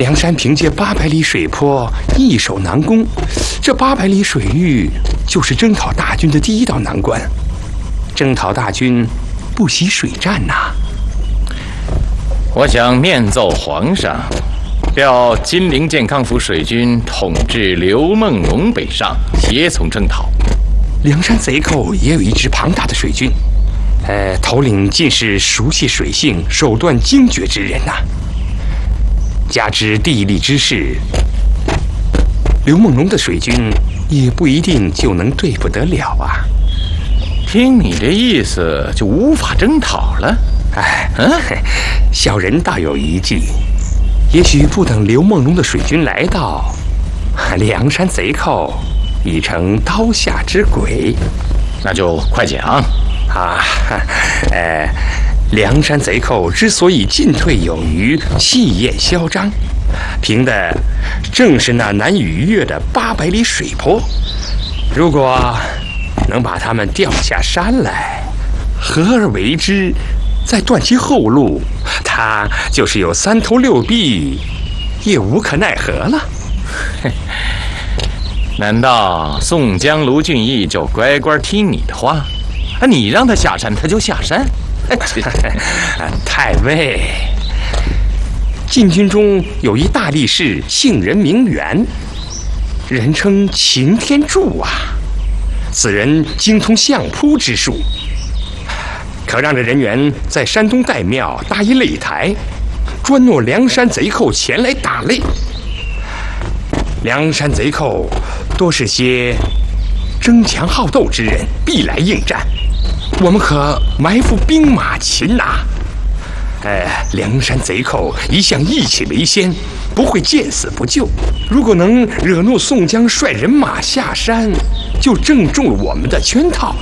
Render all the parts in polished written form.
梁山凭借800里水泊易守难攻，这800里水域就是征讨大军的第一道难关。征讨大军不惜水战呐。 我想面奏皇上，调金陵健康府水军统治刘梦龙北上，协从征讨。 梁山贼寇也有一支庞大的水军，头领尽是熟悉水性、手段精绝之人呐。加之地利之势，刘梦龙的水军也不一定就能对付得了啊。 听你这意思，就无法征讨了？ 小人大有一计，也许不等刘梦龙的水军来到，梁山贼寇已成刀下之鬼。 那就快讲啊！梁山贼寇之所以进退有余、气焰嚣张，凭的正是那难逾越的800里水泊。如果能把他们调下山来，合而为之，再断其后路，他就是有3头6臂，也无可奈何了。 难道宋江、卢俊义就乖乖听你的话？你让他下山，他就下山？ 太尉，禁军中有一大力士，姓任名媛，人称擎天柱啊。此人精通相扑之术，可让这人员在山东岱庙搭一擂台，专诺梁山贼寇前来打擂。梁山贼寇多是些争强好斗之人，必来应战。我们可埋伏兵马擒拿。梁山贼寇一向义气为先，不会见死不救。如果能惹怒宋江率人马下山，就正中了我们的圈套。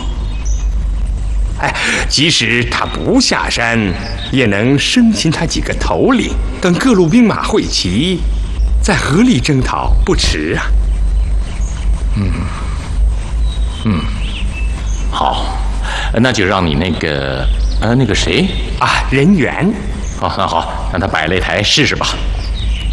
即使他不下山，也能生擒他几个头领，等各路兵马会齐，再合力征讨不迟啊。 好，那就让你那个谁啊，任员。 那好，让他摆擂台试试吧。